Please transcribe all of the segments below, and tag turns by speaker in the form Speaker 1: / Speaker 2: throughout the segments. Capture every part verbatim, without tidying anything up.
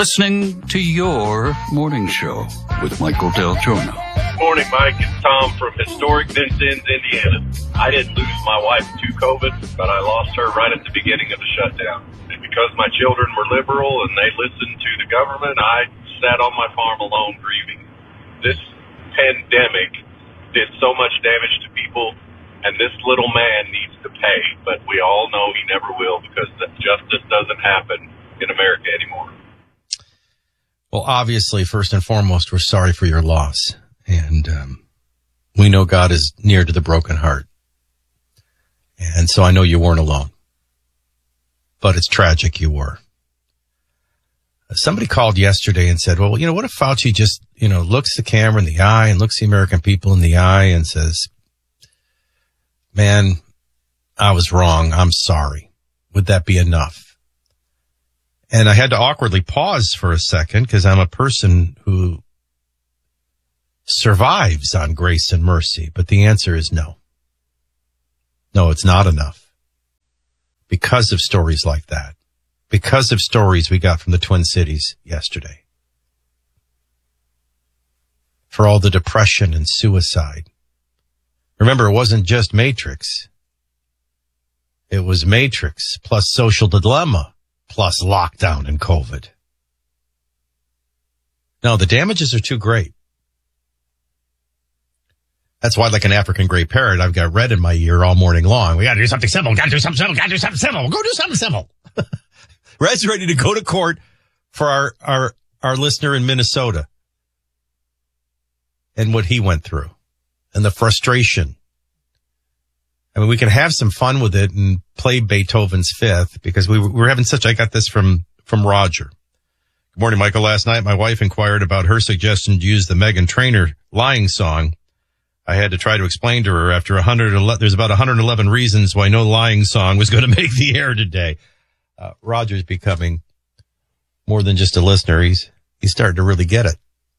Speaker 1: Listening to your morning show with Michael Del Giorno.
Speaker 2: Morning, Mike. It's Tom from historic Vincennes, Indiana. I didn't lose my wife to COVID, but I lost her right at the beginning of the shutdown. And because my children were liberal and they listened to the government, I sat on my farm alone grieving. This pandemic did so much damage to people, and this little man needs to pay, but we all know he never will because justice doesn't happen in America anymore.
Speaker 3: Well, obviously, first and foremost, we're sorry for your loss. And um, we know God is near to the broken heart. And so I know you weren't alone. But it's tragic you were. Somebody called yesterday and said, well, you know, what if Fauci just, you know, looks the camera in the eye and looks the American people in the eye and says, man, I was wrong. I'm sorry. Would that be enough? And I had to awkwardly pause for a second because I'm a person who survives on grace and mercy. But the answer is no. No, it's not enough. Because of stories like that. Because of stories we got from the Twin Cities yesterday. For all the depression and suicide. Remember, it wasn't just Matrix. It was Matrix plus social dilemma. Plus lockdown and COVID. No, the damages are too great. That's why, like an African gray parrot, I've got red in my ear all morning long. We got to do something simple. Got to do something simple. Got to do something simple. Go do something simple. Red's ready to go to court for our, our, our listener in Minnesota and what he went through and the frustration. I mean, we can have some fun with it and play Beethoven's Fifth because we were having such, I got this from, from Roger. Good morning, Michael. Last night, my wife inquired about her suggestion to use the Meghan Trainor lying song. I had to try to explain to her after one hundred eleven, there's about one hundred eleven reasons why no lying song was going to make the air today. Uh, Roger's becoming more than just a listener. He's, he's starting to really get it.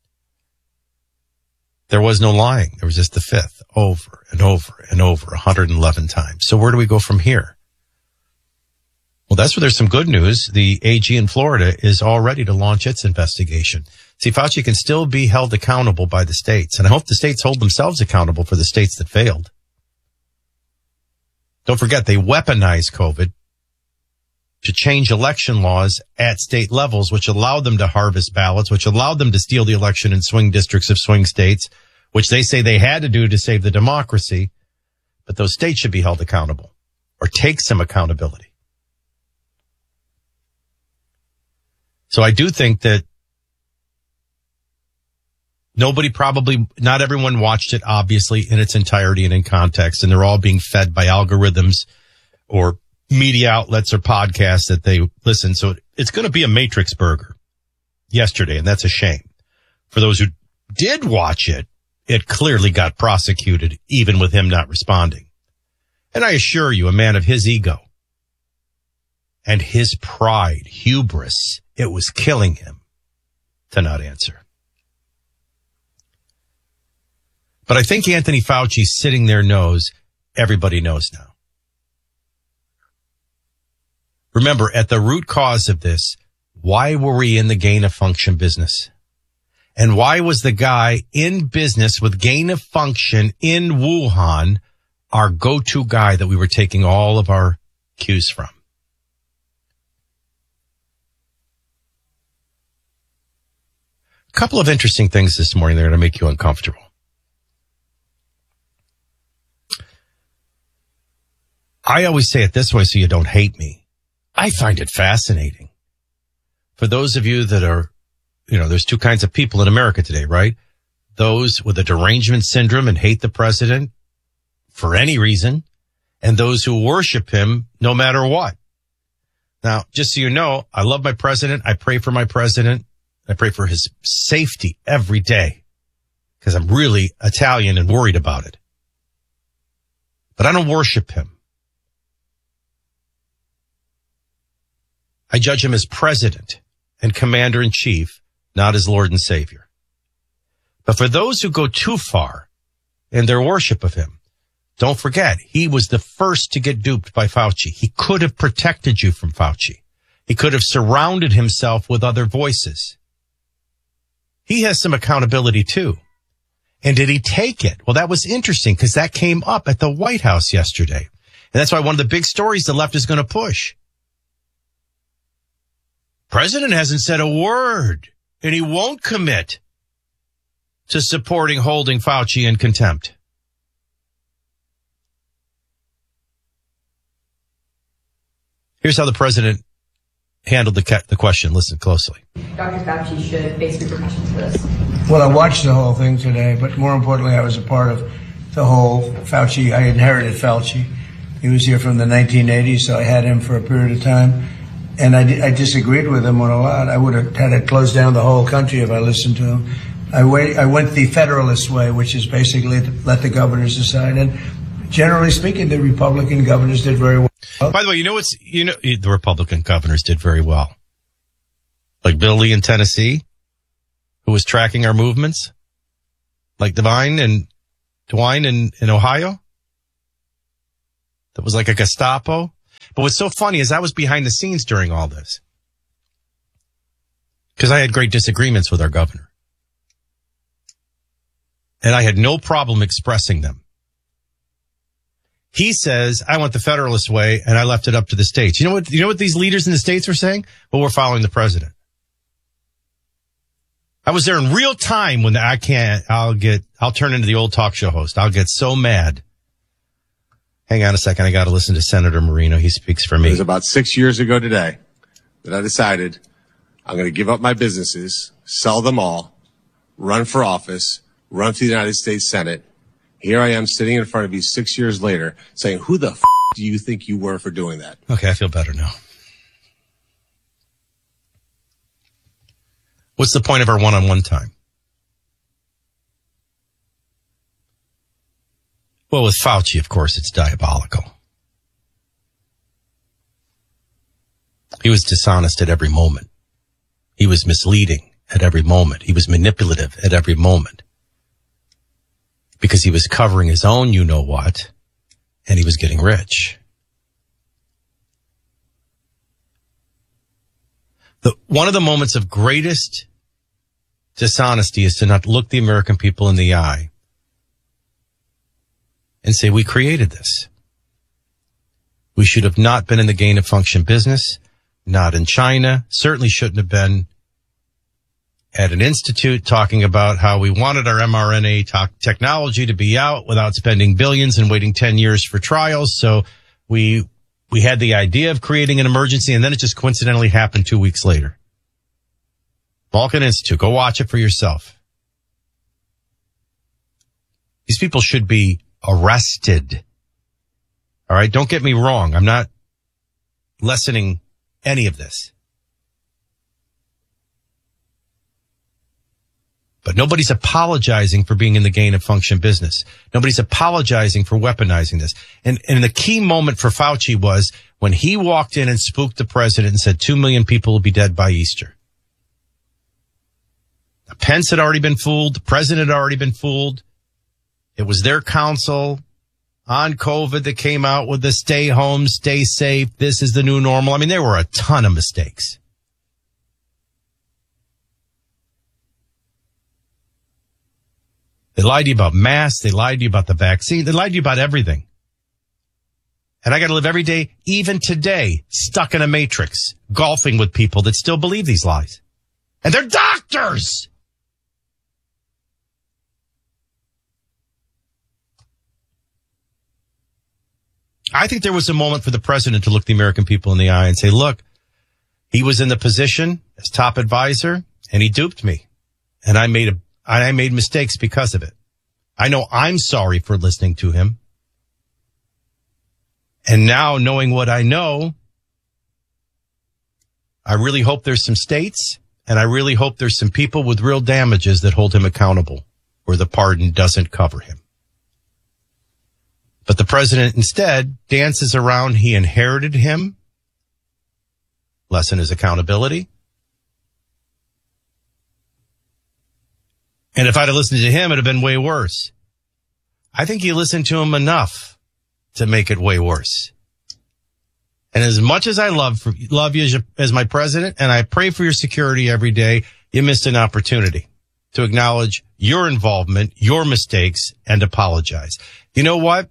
Speaker 3: There was no lying. There was just the fifth over and over and over one hundred eleven times. So where do we go from here? Well, that's where there's some good news. The A G in Florida is all ready to launch its investigation. See, Fauci can still be held accountable by the states. And I hope the states hold themselves accountable for the states that failed. Don't forget, they weaponized COVID to change election laws at state levels, which allowed them to harvest ballots, which allowed them to steal the election in swing districts of swing states, which they say they had to do to save the democracy. But those states should be held accountable or take some accountability. So I do think that nobody probably, not everyone watched it, obviously, in its entirety and in context, and they're all being fed by algorithms or media outlets or podcasts that they listen. So it's going to be a Matrix burger yesterday, and that's a shame. For those who did watch it, it clearly got prosecuted, even with him not responding. And I assure you, a man of his ego and his pride, hubris, it was killing him to not answer. But I think Anthony Fauci sitting there knows everybody knows now. Remember, at the root cause of this, why were we in the gain of function business? And why was the guy in business with gain of function in Wuhan our go-to guy that we were taking all of our cues from? A couple of interesting things this morning that are going to make you uncomfortable. I always say it this way so you don't hate me. I find it fascinating. For those of you that are, you know, there's two kinds of people in America today, right? Those with a derangement syndrome and hate the president for any reason, and those who worship him no matter what. Now, just so you know, I love my president. I pray for my president. I pray for his safety every day because I'm really Italian and worried about it. But I don't worship him. I judge him as president and commander-in-chief, not as Lord and Savior. But for those who go too far in their worship of him, don't forget, he was the first to get duped by Fauci. He could have protected you from Fauci. He could have surrounded himself with other voices. He has some accountability too. And did he take it? Well, that was interesting because that came up at the White House yesterday. And that's why one of the big stories the left is going to push. President hasn't said a word, and he won't commit to supporting holding Fauci in contempt. Here's how the president handled the, ca- the question. Listen closely.
Speaker 4: Doctor Fauci should face repercussions for this.
Speaker 5: Well, I watched the whole thing today, but more importantly, I was a part of the whole Fauci. I inherited Fauci. He was here from the nineteen eighties, so I had him for a period of time. And I, I disagreed with him on a lot. I would have had to close down the whole country if I listened to him. I went, I went the Federalist way, which is basically let the governors decide. And generally speaking, the Republican governors did very well.
Speaker 3: By the way, you know what's, you know, the Republican governors did very well. Like Bill Lee in Tennessee, who was tracking our movements. Like Devine and DeWine in, in Ohio. That was like a Gestapo. But what's so funny is I was behind the scenes during all this. Because I had great disagreements with our governor. And I had no problem expressing them. He says, I want the Federalist way, and I left it up to the states. You know what, you know what these leaders in the states were saying? Well, we're following the president. I was there in real time when the, I can't, I'll get, I'll turn into the old talk show host. I'll get so mad. Hang on a second. I got to listen to Senator Marino. He speaks for me.
Speaker 6: It was about six years ago today that I decided I'm going to give up my businesses, sell them all, run for office, run for the United States Senate. Here I am sitting in front of you six years later saying, who the f*** do you think you were for doing that?
Speaker 3: Okay, I feel better now. What's the point of our one-on-one time? Well, with Fauci, of course, it's diabolical. He was dishonest at every moment. He was misleading at every moment. He was manipulative at every moment. Because he was covering his own you-know-what, and he was getting rich. The, one of the moments of greatest dishonesty is to not look the American people in the eye and say, we created this. We should have not been in the gain of function business, not in China, certainly shouldn't have been at an institute talking about how we wanted our mRNA to- technology to be out without spending billions and waiting ten years for trials. So we, we had the idea of creating an emergency, and then it just coincidentally happened two weeks later. Vulcan Institute, go watch it for yourself. These people should be arrested. All right. Don't get me wrong. I'm not lessening any of this. But nobody's apologizing for being in the gain of function business. Nobody's apologizing for weaponizing this. And, and the key moment for Fauci was when he walked in and spooked the president and said two million people will be dead by Easter. Now, Pence had already been fooled. The president had already been fooled. It was their council on COVID that came out with the stay home, stay safe. This is the new normal. I mean, there were a ton of mistakes. They lied to you about masks. They lied to you about the vaccine. They lied to you about everything. And I got to live every day, even today, stuck in a matrix, golfing with people that still believe these lies. And they're doctors. I think there was a moment for the president to look the American people in the eye and say, look, he was in the position as top advisor and he duped me. And I made a, I made mistakes because of it. I know I'm sorry for listening to him. And now knowing what I know, I really hope there's some states and I really hope there's some people with real damages that hold him accountable where the pardon doesn't cover him. But the president instead dances around. He inherited him. Lessen his accountability. And if I'd have listened to him, it'd have been way worse. I think you listened to him enough to make it way worse. And as much as I love for, love you as, your, as my president, and I pray for your security every day, you missed an opportunity to acknowledge your involvement, your mistakes, and apologize. You know what?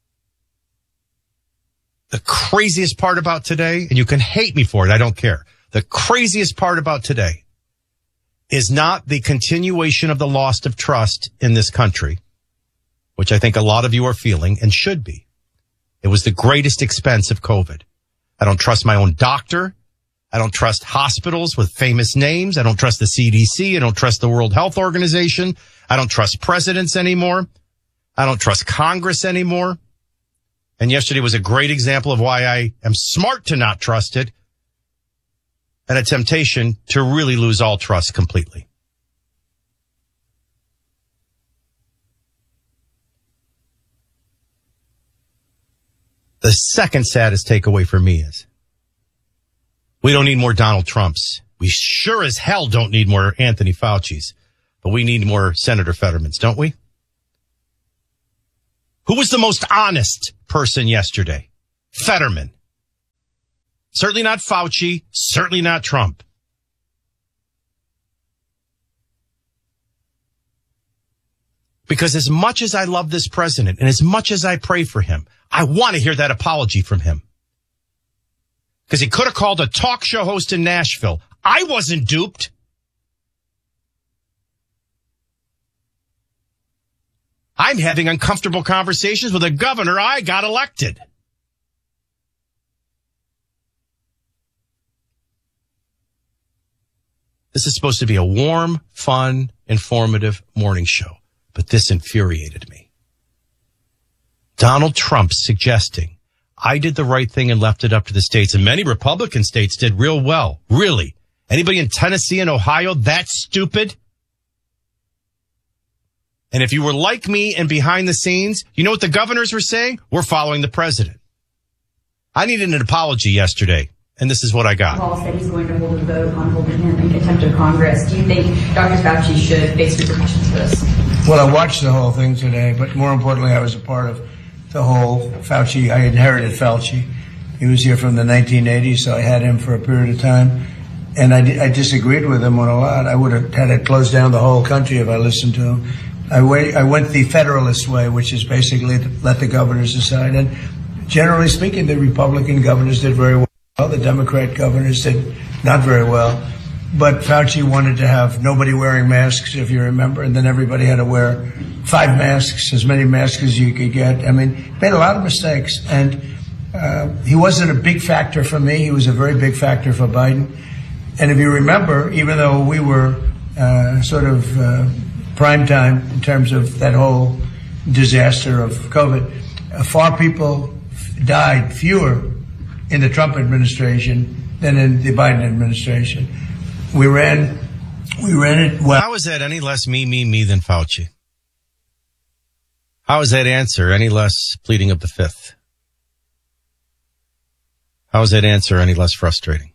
Speaker 3: The craziest part about today, and you can hate me for it, I don't care. The craziest part about today is not the continuation of the loss of trust in this country, which I think a lot of you are feeling and should be. It was the greatest expense of COVID. I don't trust my own doctor. I don't trust hospitals with famous names. I don't trust the C D C. I don't trust the World Health Organization. I don't trust presidents anymore. I don't trust Congress anymore. And yesterday was a great example of why I am smart to not trust it, and a temptation to really lose all trust completely. The second saddest takeaway for me is we don't need more Donald Trumps. We sure as hell don't need more Anthony Fauci's, but we need more Senator Fettermans, don't we? Who was the most honest person yesterday? Fetterman. Certainly not Fauci, certainly not Trump. Because as much as I love this president and as much as I pray for him, I want to hear that apology from him. Because he could have called a talk show host in Nashville. I wasn't duped. I'm having uncomfortable conversations with a governor I got elected. This is supposed to be a warm, fun, informative morning show, but this infuriated me. Donald Trump suggesting I did the right thing and left it up to the states, and many Republican states did real well. Really? Anybody in Tennessee and Ohio that stupid? And if you were like me and behind the scenes, you know what the governors were saying? We're following the president. I needed an apology yesterday, and this is what I got.
Speaker 4: Paul said he's going to hold a vote on holding him in contempt of Congress. Do you think Doctor Fauci should face repercussions for this?
Speaker 5: Well, I watched the whole thing today, but more importantly, I was a part of the whole Fauci. I inherited Fauci. He was here from the nineteen eighties, so I had him for a period of time. And I, I disagreed with him on a lot. I would have had to close down the whole country if I listened to him. I, wait, I went the Federalist way, which is basically to let the governors decide. And generally speaking, the Republican governors did very well. The Democrat governors did not very well. But Fauci wanted to have nobody wearing masks, if you remember, and then everybody had to wear five masks, as many masks as you could get. I mean, he made a lot of mistakes. And uh, he wasn't a big factor for me. He was a very big factor for Biden. And if you remember, even though we were uh, sort of uh, prime time in terms of that whole disaster of COVID, uh, far people died, fewer in the Trump administration than in the Biden administration. We ran, we ran it well.
Speaker 3: How is that any less me, me, me than Fauci? How is that answer any less pleading of the fifth? How is that answer any less frustrating?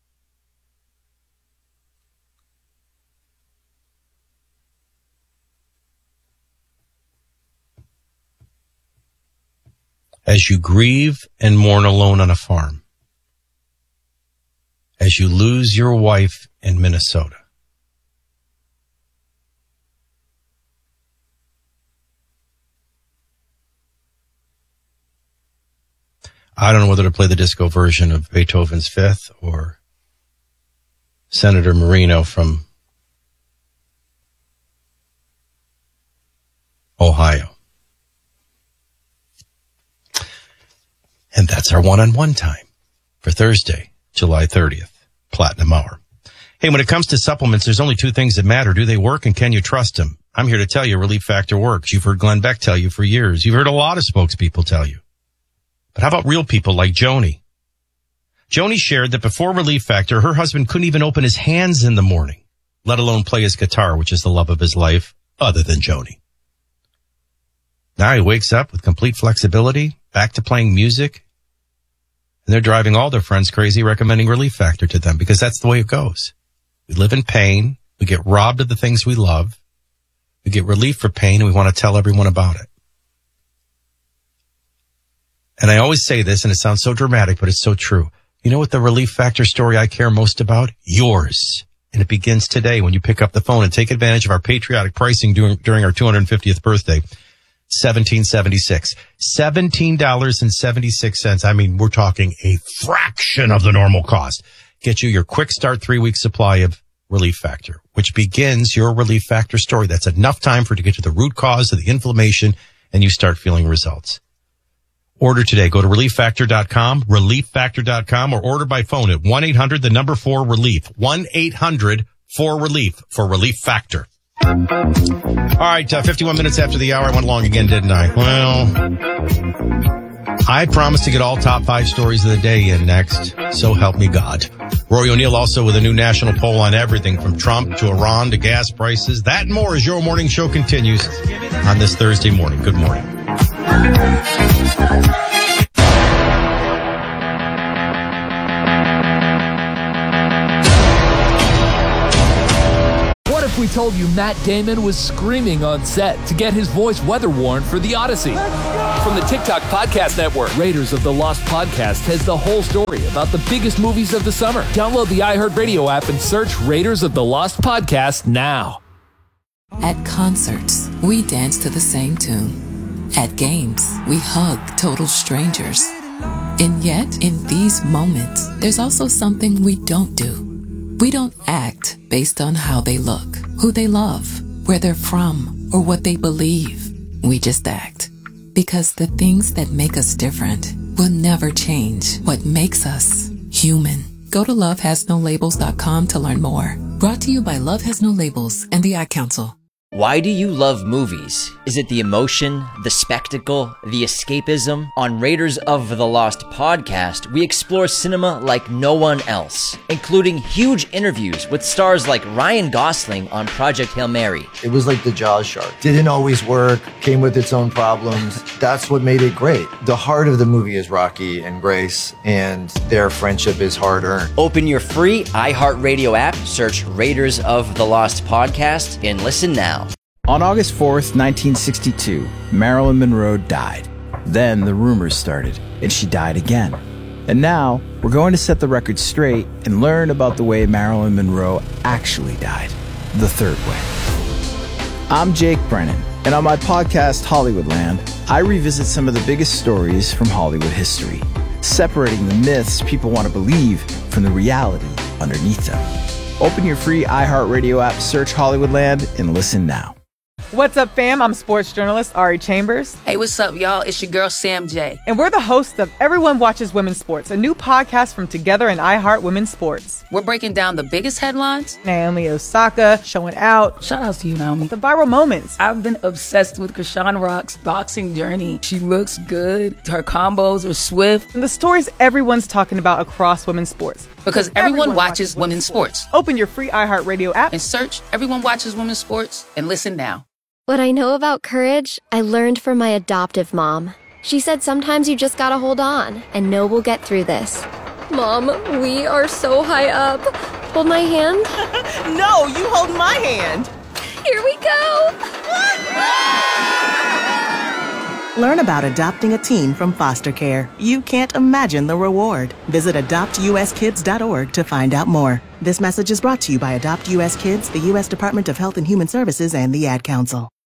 Speaker 3: As you grieve and mourn alone on a farm, as you lose your wife in Minnesota, I don't know whether to play the disco version of Beethoven's Fifth or Senator Marino from Ohio. And that's our one-on-one time for Thursday, July thirtieth, Platinum Hour. Hey, when it comes to supplements, there's only two things that matter. Do they work and can you trust them? I'm here to tell you Relief Factor works. You've heard Glenn Beck tell you for years. You've heard a lot of spokespeople tell you. But how about real people like Joni? Joni shared that before Relief Factor, her husband couldn't even open his hands in the morning, let alone play his guitar, which is the love of his life, other than Joni. Now he wakes up with complete flexibility, back to playing music, and they're driving all their friends crazy, recommending Relief Factor to them because that's the way it goes. We live in pain. We get robbed of the things we love. We get relief for pain, and we want to tell everyone about it. And I always say this, and it sounds so dramatic, but it's so true. You know what the Relief Factor story I care most about? Yours. And it begins today when you pick up the phone and take advantage of our patriotic pricing during, during our two hundred fiftieth birthday. seventeen seventy-six. seventeen dollars and seventy-six cents. I mean, we're talking a fraction of the normal cost. Get you your quick start three-week supply of Relief Factor, which begins your Relief Factor story. That's enough time for it to get to the root cause of the inflammation and you start feeling results. Order today. Go to relief factor dot com, relief factor dot com, or order by phone at one eight hundred, the number four relief. one eight hundred four relief for Relief Factor. All right, uh, fifty-one minutes after the hour. I went long again, didn't I? Well, I promised to get all top five stories of the day in next. So help me God. Rory O'Neill also with a new national poll on everything from Trump to Iran to gas prices. That and more as your morning show continues on this Thursday morning. Good morning.
Speaker 7: What if we told you Matt Damon was screaming on set to get his voice weather worn for The Odyssey? From the TikTok Podcast Network, Raiders of the Lost Podcast has the whole story about the biggest movies of the summer. Download the iHeartRadio app and search Raiders of the Lost Podcast now.
Speaker 8: At concerts, we dance to the same tune. At games, we hug total strangers. And yet, in these moments, there's also something we don't do. We don't act based on how they look, who they love, where they're from, or what they believe. We just act. Because the things that make us different will never change what makes us human. Go to love has no labels dot com to learn more. Brought to you by Love Has No Labels and the Ad Council.
Speaker 9: Why do you love movies? Is it the emotion, the spectacle, the escapism? On Raiders of the Lost Podcast, we explore cinema like no one else, including huge interviews with stars like Ryan Gosling on Project Hail Mary.
Speaker 10: It was like the Jaws shark. Didn't always work, came with its own problems. That's what made it great. The heart of the movie is Rocky and Grace, and their friendship is hard-earned.
Speaker 9: Open your free iHeartRadio app, search Raiders of the Lost Podcast, and listen now.
Speaker 11: On August fourth, nineteen sixty-two, Marilyn Monroe died. Then the rumors started, and she died again. And now, we're going to set the record straight and learn about the way Marilyn Monroe actually died, the third way. I'm Jake Brennan, and on my podcast, Hollywoodland, I revisit some of the biggest stories from Hollywood history, separating the myths people want to believe from the reality underneath them. Open your free iHeartRadio app, search Hollywoodland, and listen now.
Speaker 12: What's up, fam? I'm sports journalist Ari Chambers.
Speaker 13: Hey, what's up, y'all? It's your girl, Sam J.
Speaker 12: And we're the hosts of Everyone Watches Women's Sports, a new podcast from Together and iHeart Women's Sports.
Speaker 13: We're breaking down the biggest headlines.
Speaker 12: Naomi Osaka showing out.
Speaker 13: Shout out to you, Naomi.
Speaker 12: The viral moments.
Speaker 13: I've been obsessed with Krishan Rock's boxing journey. She looks good. Her combos are swift.
Speaker 12: And the stories everyone's talking about across women's sports.
Speaker 13: Because everyone, everyone watches, watches women's sports. sports.
Speaker 12: Open your free iHeartRadio app
Speaker 13: and search Everyone Watches Women's Sports and listen now.
Speaker 14: What I know about courage, I learned from my adoptive mom. She said sometimes you just gotta hold on and know we'll get through this. Mom, we are so high up. Hold my hand.
Speaker 15: No, you hold my hand.
Speaker 14: Here we go.
Speaker 15: Learn about adopting a teen from foster care. You can't imagine the reward. Visit adopt u s kids dot org to find out more. This message is brought to you by Adopt U S Kids, the U S Department of Health and Human Services, and the Ad Council.